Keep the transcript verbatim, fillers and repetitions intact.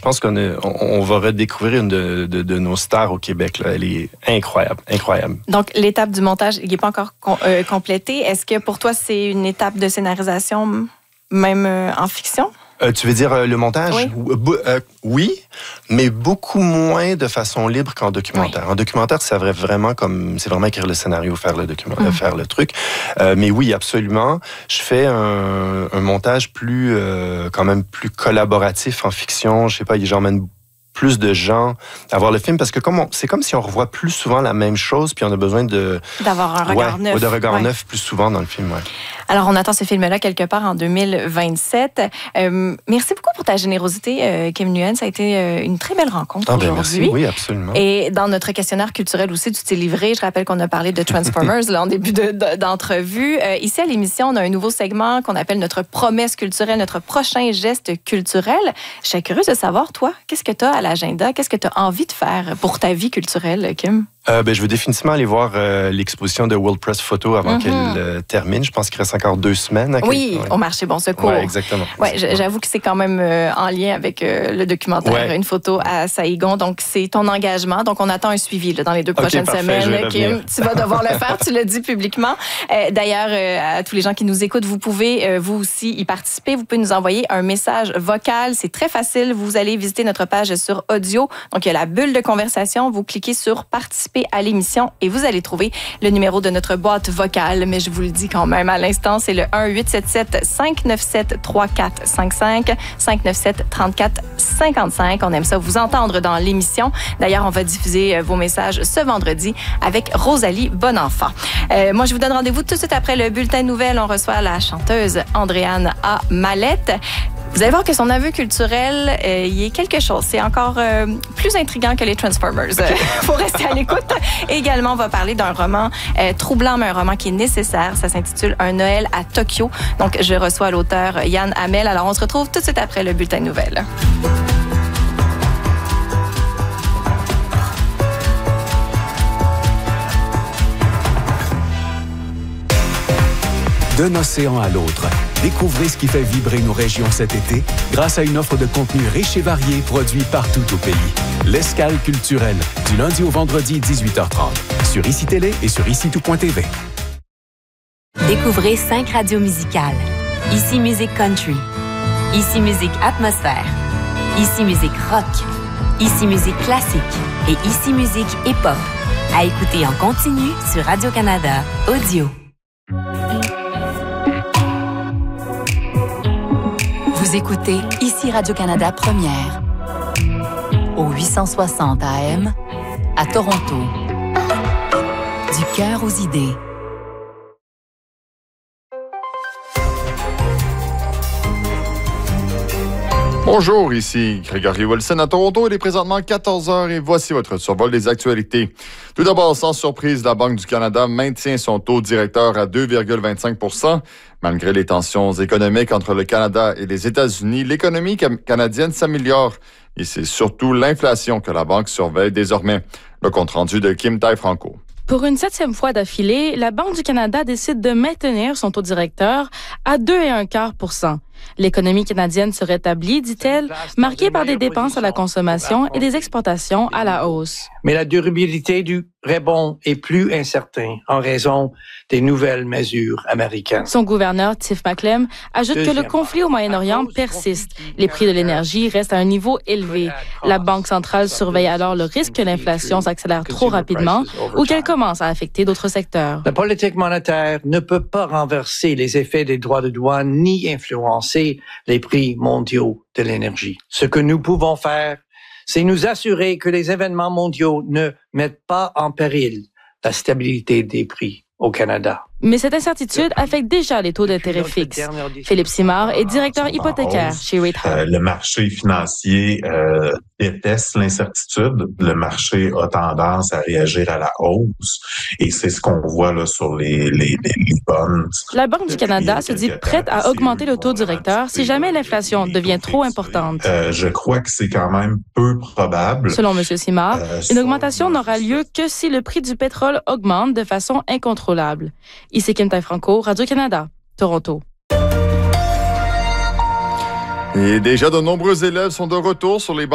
pense qu'on a, on, on va redécouvrir une de, de, de nos stars au Québec. Là. Elle est incroyable, incroyable. Donc, l'étape du montage, il n'est pas encore com- euh, complété. Est-ce que pour toi, c'est une étape de scénarisation, même euh, en fiction? Euh, tu veux dire euh, le montage? Oui. Euh, oui, mais beaucoup moins de façon libre qu'en documentaire. Oui. En documentaire, c'est vrai, vraiment comme c'est vraiment écrire le scénario, faire le documentaire, mmh. faire le truc. Euh, mais oui, absolument. Je fais un, un montage plus euh, quand même plus collaboratif en fiction. Je sais pas, j'emmène plus de gens à voir le film parce que comme on, c'est comme si on revoit plus souvent la même chose puis on a besoin de d'avoir un regard ouais, neuf, ou de regard ouais. neuf plus souvent dans le film. Ouais. Alors, on attend ce film-là quelque part en deux mille vingt-sept. Euh, merci beaucoup pour ta générosité, euh, Kim Nguyen. Ça a été euh, une très belle rencontre ah, ben aujourd'hui. Merci, oui, absolument. Et dans notre questionnaire culturel aussi, tu t'es livré. Je rappelle qu'on a parlé de Transformers là, en début de, de, d'entrevue. Euh, ici, à l'émission, on a un nouveau segment qu'on appelle notre promesse culturelle, notre prochain geste culturel. Je suis curieuse de savoir, toi, qu'est-ce que tu as à l'agenda? Qu'est-ce que tu as envie de faire pour ta vie culturelle, Kim? Euh, ben, je veux définitivement aller voir euh, l'exposition de World Press Photo avant mm-hmm. qu'elle euh, termine. Je pense qu'il reste encore deux semaines. À oui, quel... ouais. au marché Bon Secours. Oui, exactement. Ouais, exactement. J'avoue que c'est quand même euh, en lien avec euh, le documentaire ouais. Une photo à Saïgon. Donc, c'est ton engagement. Donc, on attend un suivi là, dans les deux okay, prochaines parfait, semaines. Kim, tu vas devoir le faire. Tu l'as dit publiquement. Euh, d'ailleurs, euh, à tous les gens qui nous écoutent, vous pouvez euh, vous aussi y participer. Vous pouvez nous envoyer un message vocal. C'est très facile. Vous allez visiter notre page sur audio. Donc, il y a la bulle de conversation. Vous cliquez sur participer à l'émission et vous allez trouver le numéro de notre boîte vocale. Mais je vous le dis quand même à l'instant, c'est le un huit sept sept cinq neuf sept trois quatre cinq cinq cinq neuf sept trente-quatre cinquante-cinq. On aime ça vous entendre dans l'émission. D'ailleurs, on va diffuser vos messages ce vendredi avec Rosalie Bonenfant. Euh, moi, je vous donne rendez-vous tout de suite après le bulletin de nouvelles. On reçoit la chanteuse Andréane A. Mallette. Vous allez voir que son aveu culturel, euh, il y a quelque chose. C'est encore euh, plus intriguant que les Transformers. Il okay. faut rester à l'écoute. Également, on va parler d'un roman euh, troublant, mais un roman qui est nécessaire. Ça s'intitule Un Noël à Tokyo. Donc, je reçois l'auteur Yann Hamel. Alors, on se retrouve tout de suite après le bulletin de nouvelles. D'un océan à l'autre, découvrez ce qui fait vibrer nos régions cet été grâce à une offre de contenu riche et varié produit partout au pays. L'Escale culturelle, du lundi au vendredi, dix-huit heures trente, sur I C I Télé et sur ici tout point t v. Découvrez cinq radios musicales. Ici Musique Country, Ici Musique Atmosphère, Ici Musique Rock, Ici Musique Classique et Ici Musique Hip-Hop. À écouter en continu sur Radio-Canada Audio. Vous écoutez Ici Radio-Canada Première, au huit cent soixante A M, à Toronto. Du cœur aux idées. Bonjour, ici Grégory Wilson à Toronto. Il est présentement quatorze heures et voici votre survol des actualités. Tout d'abord, sans surprise, la Banque du Canada maintient son taux directeur à deux virgule vingt-cinq pour cent. Malgré les tensions économiques entre le Canada et les États-Unis, l'économie canadienne s'améliore et c'est surtout l'inflation que la Banque surveille désormais. Le compte-rendu de Kim Tai-Franco. Pour une septième fois d'affilée, la Banque du Canada décide de maintenir son taux directeur à deux virgule un quart pour cent. L'économie canadienne se rétablit, dit-elle, marquée par des dépenses à la consommation et des exportations à la hausse. Mais la durabilité du rebond est plus incertaine en raison des nouvelles mesures américaines. Son gouverneur, Tiff Macklem, ajoute Deuxième que le conflit au Moyen-Orient persiste. Les prix de l'énergie restent à un niveau élevé. La Banque centrale surveille alors le risque que l'inflation s'accélère trop rapidement ou qu'elle commence à affecter d'autres secteurs. La politique monétaire ne peut pas renverser les effets des droits de douane ni influencer les prix mondiaux de l'énergie. Ce que nous pouvons faire, c'est nous assurer que les événements mondiaux ne mettent pas en péril la stabilité des prix au Canada. Mais cette incertitude affecte déjà les taux d'intérêt fixes. Philippe Simard est directeur hypothécaire chez Rate Hub. Euh, le marché financier euh, déteste l'incertitude. Le marché a tendance à réagir à la hausse et c'est ce qu'on voit là sur les, les, les, les bonds. La Banque du Canada se dit prête à augmenter le taux directeur si jamais l'inflation devient trop importante. Euh, je crois que c'est quand même peu probable. Selon M. Simard, euh, une augmentation n'aura lieu que si le prix du pétrole augmente de façon incontrôlable. Ici Kim Tai-Franco, Radio-Canada, Toronto. Et déjà, de nombreux élèves sont de retour sur les bancs